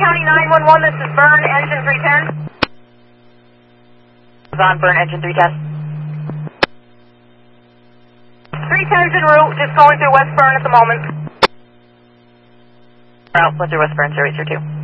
County 911, this is Burn, engine 310. On Burn, engine 310. 310's en route, just going through West Burn at the moment. Route, what's your West Burn, 0832?